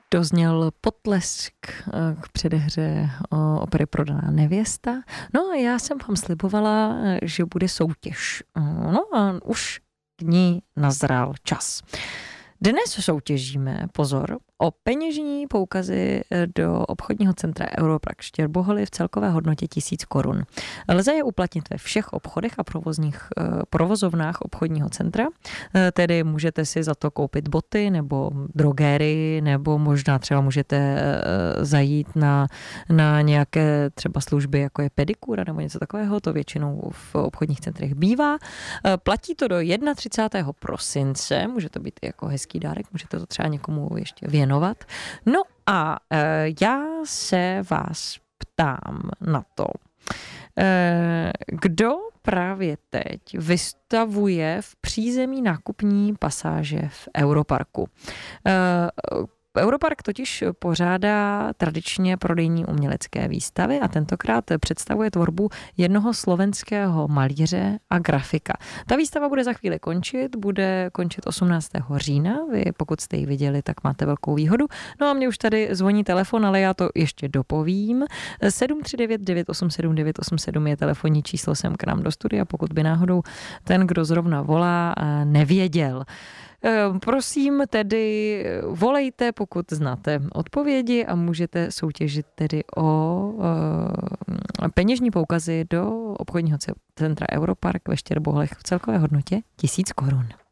Dozněl potlesk k předehře opery Prodaná nevěsta. No a já jsem vám slibovala, že bude soutěž. No a už k ní nazrál čas. Dnes soutěžíme, pozor, o peněžní poukazy do obchodního centra Europark Štěrboholy v celkové hodnotě 1000 korun. Lze je uplatnit ve všech obchodech a provozovnách obchodního centra, tedy můžete si za to koupit boty nebo drogéry, nebo možná třeba můžete zajít na nějaké třeba služby, jako je pedikura nebo něco takového, to většinou v obchodních centrech bývá. Platí to do 31. prosince, může to být i jako hezký dárek, můžete to třeba někomu ještě věnovat. No a já se vás ptám na to, kdo právě teď vystavuje v přízemí nákupní pasáže v Europarku. Europark totiž pořádá tradičně prodejní umělecké výstavy a tentokrát představuje tvorbu jednoho slovenského malíře a grafika. Ta výstava bude za chvíli končit, bude končit 18. října. Vy, pokud jste ji viděli, tak máte velkou výhodu. No a mě už tady zvoní telefon, ale já to ještě dopovím. 739 987 987 je telefonní číslo sem k nám do studia, pokud by náhodou ten, kdo zrovna volá, nevěděl. Prosím tedy volejte, pokud znáte odpovědi a můžete soutěžit tedy o peněžní poukazy do obchodního centra Europark ve Štěrboholech v celkové hodnotě 1000 korun.